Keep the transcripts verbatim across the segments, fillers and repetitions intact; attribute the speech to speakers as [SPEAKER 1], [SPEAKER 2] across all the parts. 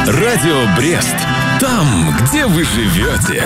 [SPEAKER 1] Радио Брест. Там, где вы живете.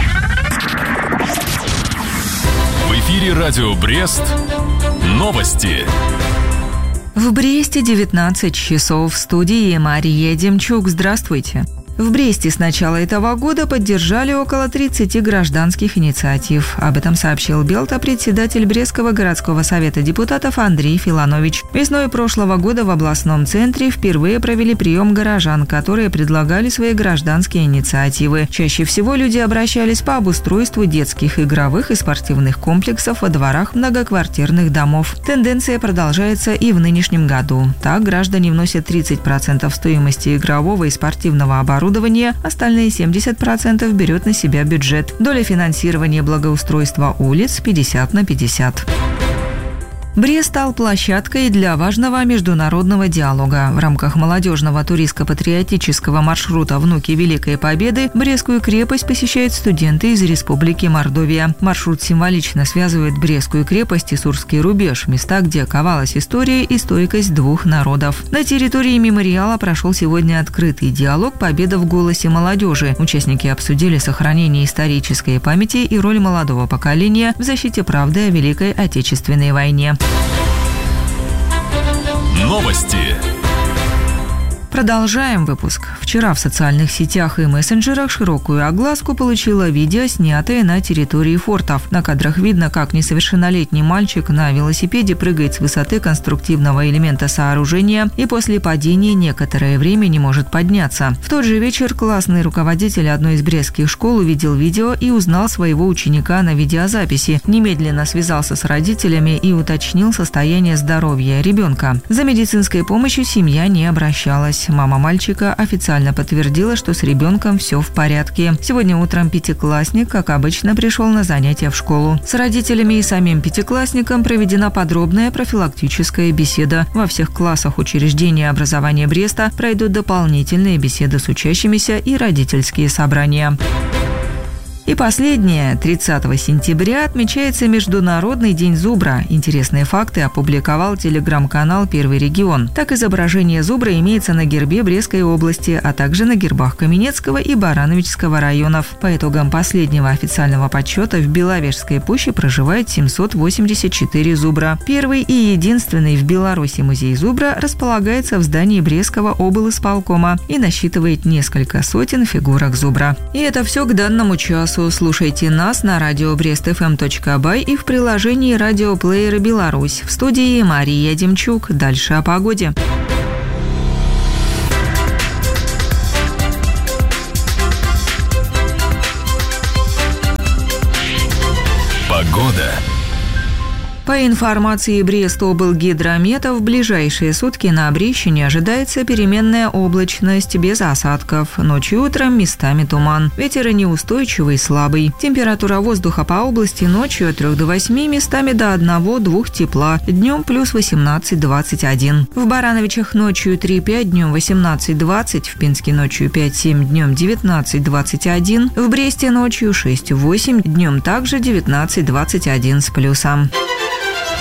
[SPEAKER 1] В эфире Радио Брест. Новости.
[SPEAKER 2] В Бресте девятнадцать часов. В студии Мария Демчук. Здравствуйте. В Бресте с начала этого года поддержали около тридцати гражданских инициатив. Об этом сообщил Белта председатель Брестского городского совета депутатов Андрей Филанович. Весной прошлого года в областном центре впервые провели прием горожан, которые предлагали свои гражданские инициативы. Чаще всего люди обращались по обустройству детских, игровых и спортивных комплексов во дворах многоквартирных домов. Тенденция продолжается и в нынешнем году. Так, граждане вносят тридцать процентов стоимости игрового и спортивного оборудования, остальные семьдесят процентов берет на себя бюджет. Доля финансирования благоустройства улиц пятьдесят на пятьдесят. Брест стал площадкой для важного международного диалога. В рамках молодежного туристско-патриотического маршрута «Внуки Великой Победы» Брестскую крепость посещают студенты из Республики Мордовия. Маршрут символично связывает Брестскую крепость и Сурский рубеж, места, где ковалась история и стойкость двух народов. На территории мемориала прошел сегодня открытый диалог «Победа в голосе молодежи». Участники обсудили сохранение исторической памяти и роль молодого поколения в защите правды о Великой Отечественной войне.
[SPEAKER 1] Новости.
[SPEAKER 2] Продолжаем выпуск. Вчера в социальных сетях и мессенджерах широкую огласку получило видео, снятое на территории фортов. На кадрах видно, как несовершеннолетний мальчик на велосипеде прыгает с высоты конструктивного элемента сооружения и после падения некоторое время не может подняться. В тот же вечер классный руководитель одной из брестских школ увидел видео и узнал своего ученика на видеозаписи. Немедленно связался с родителями и уточнил состояние здоровья ребенка. За медицинской помощью семья не обращалась. Мама мальчика официально подтвердила, что с ребенком все в порядке. Сегодня утром пятиклассник, как обычно, пришел на занятия в школу. С родителями и самим пятиклассником проведена подробная профилактическая беседа. Во всех классах учреждения образования Бреста пройдут дополнительные беседы с учащимися и родительские собрания. И последнее. тридцатого сентября отмечается Международный день зубра. Интересные факты опубликовал телеграм-канал «Первый регион». Так, изображение зубра имеется на гербе Брестской области, а также на гербах Каменецкого и Барановичского районов. По итогам последнего официального подсчета в Беловежской пуще проживает семьсот восемьдесят четыре зубра. Первый и единственный в Беларуси музей зубра располагается в здании Брестского облисполкома и насчитывает несколько сотен фигурок зубра. И это все к данному часу. Слушайте нас на радио брест эф эм точка бай и в приложении радиоплеера «Беларусь». В студии Мария Демчук. Дальше о погоде.
[SPEAKER 1] Погода.
[SPEAKER 2] По информации Брестоблгидромета, в ближайшие сутки на Брещине ожидается переменная облачность без осадков. Ночью и утром местами туман. Ветер неустойчивый, слабый. Температура воздуха по области ночью от трёх до восьми, местами до одного-двух тепла. Днем плюс восемнадцать двадцать один. В Барановичах ночью три-пять, днем восемнадцать двадцать. В Пинске ночью пять-семь, днем девятнадцать двадцать один. В Бресте ночью шесть-восемь, днем также девятнадцать двадцать один с плюсом.